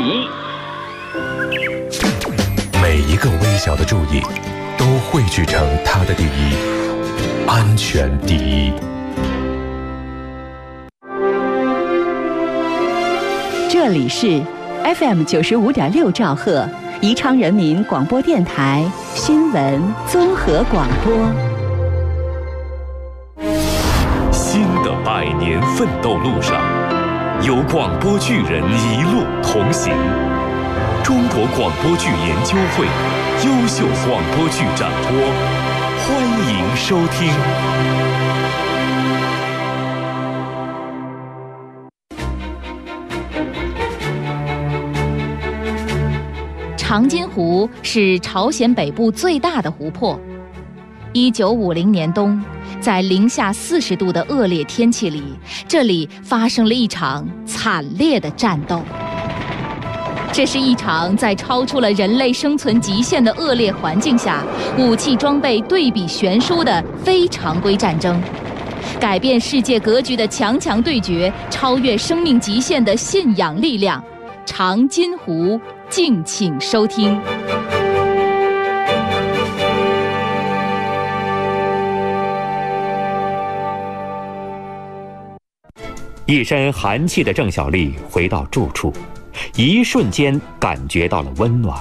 一。 每一个微小的注意都汇聚成他的第一，安全第一。 这里是 FM 95.6兆赫宜昌人民广播电台新闻综合广播。 新的100年奋斗路上，有广播剧人一路同行。中国广播剧研究会优秀广播剧展播，欢迎收听。 长津湖是朝鲜北部最大的湖泊。1950年冬，在零下40度的恶劣天气里，这里发生了一场惨烈的战斗。这是一场在超出了人类生存极限的恶劣环境下，武器装备对比悬殊的非常规战争，改变世界格局的强强对决，超越生命极限的信仰力量。长津湖，敬请收听。 一身寒气的郑小丽回到住处，一瞬间感觉到了温暖。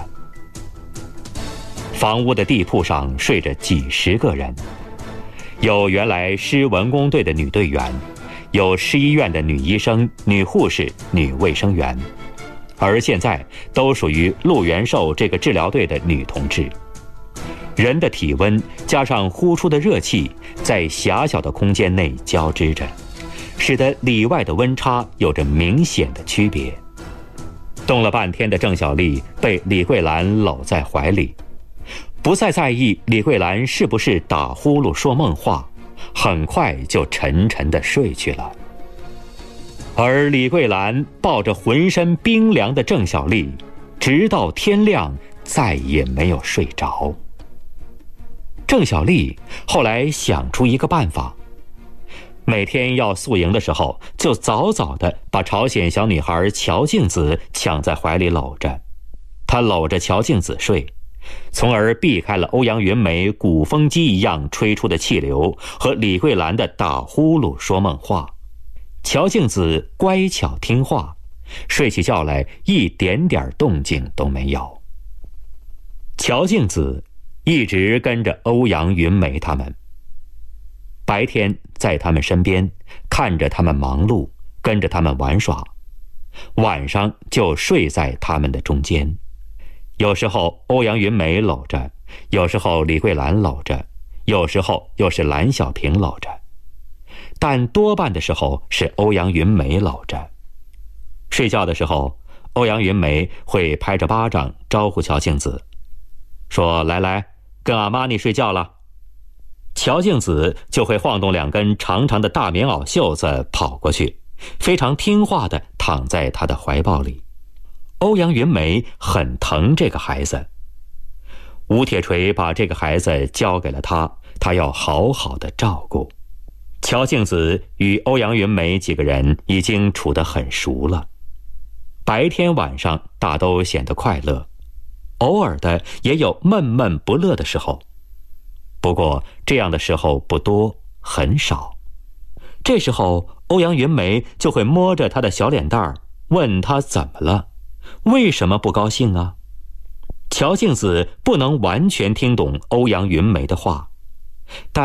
房屋的地铺上睡着几十个人，有原来师文工队的女队员，有市医院的女医生、女护士、女卫生员，而现在都属于陆元寿这个治疗队的女同志。人的体温加上呼出的热气，在狭小的空间内交织着，使得里外的温差有着明显的区别。冻了半天的郑小丽被李桂兰搂在怀里，不再在意李桂兰是不是打呼噜说梦话，很快就沉沉地睡去了。而李桂兰抱着浑身冰凉的郑小丽，直到天亮再也没有睡着。郑小丽后来想出一个办法，每天要宿营的时候，就早早地把朝鲜小女孩乔静子抢在怀里搂着，她搂着乔静子睡，从而避开了欧阳云梅鼓风机一样吹出的气流和李桂兰的打呼噜说梦话。乔静子乖巧听话，睡起觉来一点点动静都没有。乔静子一直跟着欧阳云梅他们，白天在他们身边，看着他们忙碌，跟着他们玩耍，晚上就睡在他们的中间。有时候欧阳云梅搂着，有时候李桂兰搂着，有时候又是蓝小平搂着，但多半的时候是欧阳云梅搂着。睡觉的时候，欧阳云梅会拍着巴掌招呼乔静子，说：“来来，跟阿妈你睡觉了。”乔静子就会晃动两根长长的大棉袄袖子跑过去，非常听话地躺在他的怀抱里。欧阳云梅很疼这个孩子，吴铁锤把这个孩子交给了他，他要好好的照顾。乔静子与欧阳云梅几个人已经处得很熟了，白天晚上大都显得快乐，偶尔的也有闷闷不乐的时候。不过这样的时候不多，很少。这时候欧阳云梅就会摸着他的小脸蛋儿，问他怎么了，为什么不高兴啊？乔静子不能完全听懂欧阳云梅的话，但